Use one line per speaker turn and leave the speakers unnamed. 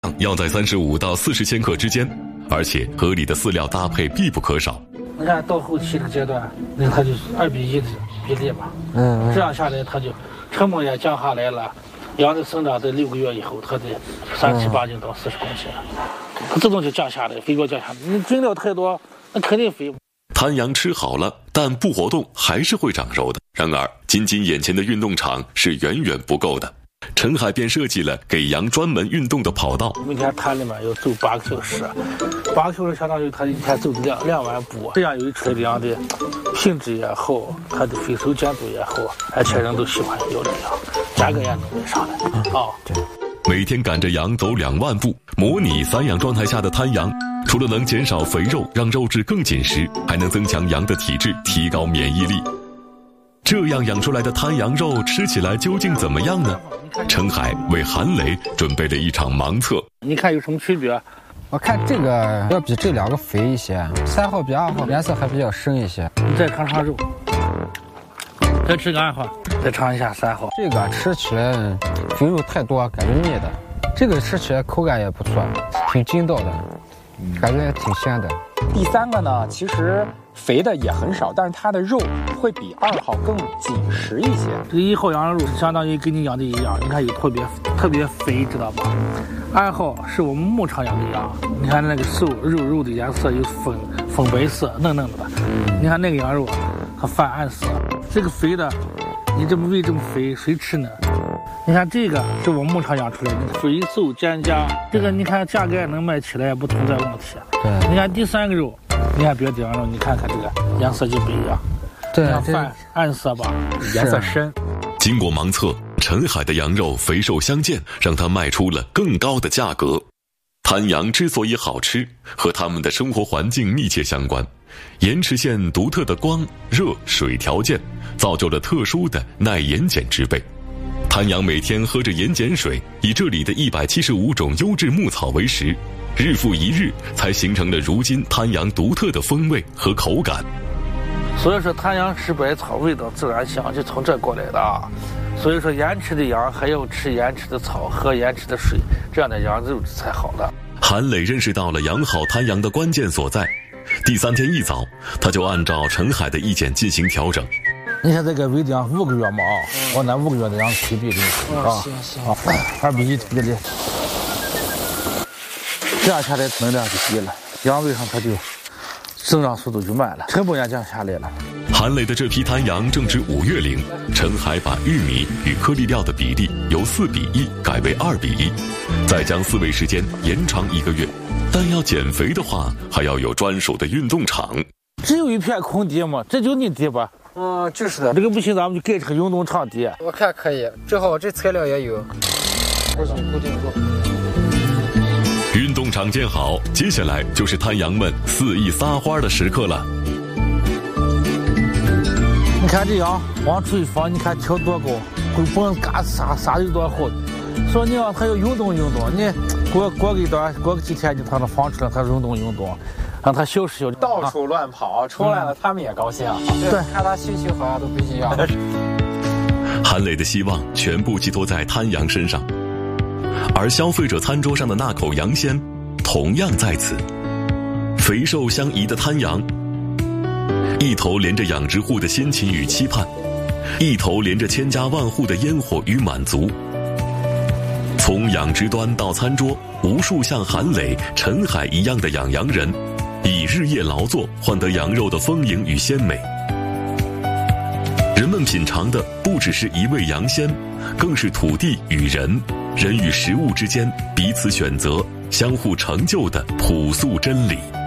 要在35到40千克之间，而且合理的饲料搭配必不可少。
你看到后期的阶段，那它就2:1的比例嘛，这样下来它就成本也降下来了。羊的生长在6个月以后，它得37、8斤到40公斤，这种就降下来，肥膘降下来。你菌料太多，那肯定肥。
滩羊吃好了，但不活动还是会长肉的。然而，仅眼前的运动场是远远不够的。陈海便设计了给羊专门运动的跑道。
每天滩里面要走8个小时，8个小时相当于他一天走2万步，这样有一出来的羊的品质也好，它的肥瘦监督也好，而且人都喜欢要这样，价格也能卖上来
对。每天赶着羊走2万步，模拟散养状态下的滩羊，除了能减少肥肉，让肉质更紧实，还能增强羊的体质，提高免疫力。这样养出来的滩羊肉吃起来究竟怎么样呢？陈海为韩磊准备了一场盲测。
你看有什么区别？
我看这个要比这2个肥一些，3号比2号颜色还比较深一些。
你再尝尝肉，再吃个2号，再尝一下3号。
这个吃起来肥肉太多，感觉腻的。这个吃起来口感也不错，挺筋道的，感觉也挺鲜的。
第3个呢，其实肥的也很少，但是它的肉会比2号更紧实一些。
这个1号羊肉相当于跟你养的一样，你看有特别肥，知道吧？2号是我们牧场养的羊，你看那个肉的颜色有粉白色，嫩嫩的。你看那个羊肉，它泛暗色。这个肥的，你这么喂这么肥，谁吃呢？你看这个是我们牧场养出来的，肥瘦兼佳。这个你看价格也能卖起来，也不存在问题。
对，
你看第3个肉，你看别的羊肉，你看看这个颜色就不一样。
对，
泛暗色吧，
颜色深。
经过盲测，陈海的羊肉肥瘦相间，让他卖出了更高的价格。滩羊之所以好吃，和它们的生活环境密切相关。盐池县独特的光、热、水条件，造就了特殊的耐盐碱植被。滩羊每天喝着盐碱水，以这里的175种优质牧草为食，日复一日，才形成了如今滩羊独特的风味和口感。
所以说滩羊吃百草，味道自然香，就从这过来的啊。所以说盐池的羊还要吃盐池的草，喝盐池的水，这样的羊肉质才好的。
韩磊认识到了养好滩羊的关键所在。第3天一早，他就按照陈海的意见进行调整。
你看这个喂的羊5个月嘛我拿5个月的羊推比给你
行
2:1比例，这样下来能量就低了，羊喂上它就生长速度就慢了，成本也降下来了。
韩磊的这批滩羊正值5月龄，陈海把玉米与颗粒料的比例由4:1改为2:1，再将饲喂时间延长1个月。但要减肥的话，还要有专属的运动场。
只有一片空地嘛，这就你地吧？
就是的。
这个不行，咱们就盖这个运动场地。
我看可以，正好这材料也有。
运动场建好，接下来就是滩羊们肆意撒欢的时刻了。
你看这羊往出一放，你看跳多高，会蹦嘎撒有多厚。说你让它要运动运动，你过个几天你把它放出来，它运动运动，让它休息休息。
到处乱跑，出来了他们也高兴。
对，看他心情好像都不一样。
韩磊的希望全部寄托在滩羊身上，而消费者餐桌上的那口羊鲜同样在此。肥瘦相宜的滩羊，一头连着养殖户的辛勤与期盼，一头连着千家万户的烟火与满足。从养殖端到餐桌，无数像韩磊、陈海一样的养羊人，以日夜劳作换得羊肉的丰盈与鲜美。人们品尝的不只是一味羊鲜，更是土地与人与食物之间彼此选择、相互成就的朴素真理。